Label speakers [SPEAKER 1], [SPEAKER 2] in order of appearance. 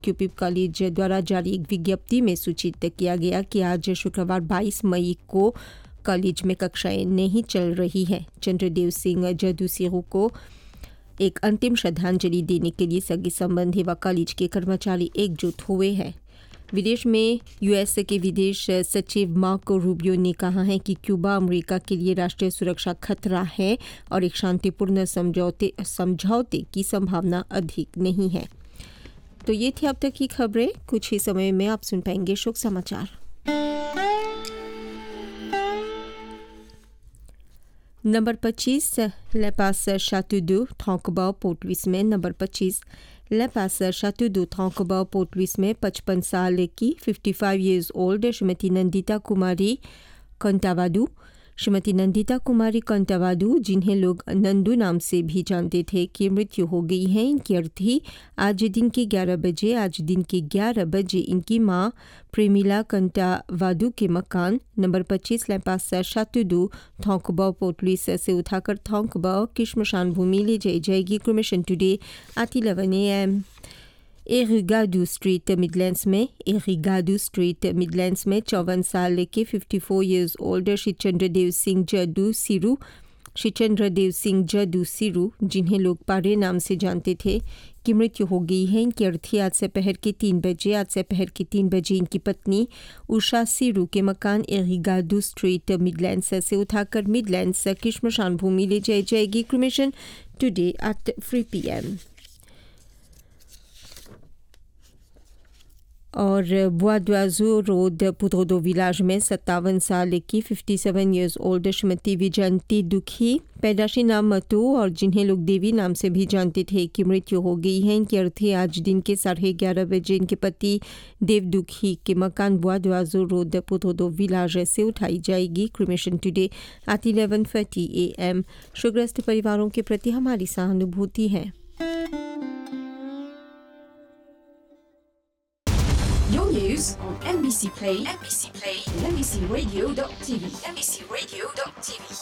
[SPEAKER 1] क्यूपिप college द्वारा जारी एक विज्ञप्ति में सूचित किया गया कि आज शुक्रवार 22 मई को कॉलेज में कक्षाएं नहीं चल रही हैं। चंद्रदेव सिंह जदू सिरू को एक अंतिम श्रद्धांजलि देने के लिए सगे संबंधी व कॉलेज के कर्मचारी एकजुट हुए हैं। विदेश में यूएस के विदेश सचिव मार्को रूबियो ने कहा है कि क्यूबा अमेरिका के लिए राष्ट्रीय सुरक्षा खतरा है और एक शांतिपूर्ण समझौते की संभावना अधिक नहीं है। तो ये थी अब तक की खबरें। कुछ ही समय में आप सुन पाएंगे शोक समाचार। नंबर 25 लेपास शातुदो थोंकबाओ पोर्टविस में नंबर 25 लेपास शातुदो थोंकबाओ पोर्टविस में 55 साल की 55 ईयर्स ओल्ड श्रीमती नंदिता कुमारी कंटावादू जिन्हें लोग नंदू नाम से भी जानते थे, की मृत्यु हो गई है। इनकी अर्थी आज दिन के 11 बजे इनकी मां प्रेमिला कंटावादू के मकान नंबर 25 लेपास शातुदो थोंकबाओ पोर्टविस से उठाकर थोंकबाओ की श्मशान भूमि ले जाई जाएगी। Cremation today at 11 AM एरिगाडू street Midlands में 54 साल के 54 ईयर्स ओल्ड श्री चंद्रदेव सिंह जदू सिरू जिन्हें लोग पारे नाम से जानते थे, की मृत्यु हो गई है। इनकी अर्थी आज से पहर के 3 बजे इनकी पत्नी उषा सिरू के मकान एरिगाडू स्ट्रीट मिडलैंड्स से उठाकर मिडलैंड्स की श्मशान भूमि ले जाई जाएगी। Cremation today at 3 PM। और बुआद्वाजू रोड पुत्रोदो विलाज में 57 साल की 57 ईयर्स ओल्ड श्रीमती विजयंती दुखी पैदाशी नाम मतू और जिन्हें लोग देवी नाम से भी जानते थे, की मृत्यु हो गई है। इनकी अर्थी आज दिन के 11:30 बजे इनके पति देव दुखी के मकान बुआद्वाजू रोड पुत्रोदो विलाज से उठाई जाएगी। Cremation today at 11:30 AM। शोकग्रस्त परिवारों के प्रति हमारी सहानुभूति है।
[SPEAKER 2] Your news on NBC Play, and NBCRadio.tv.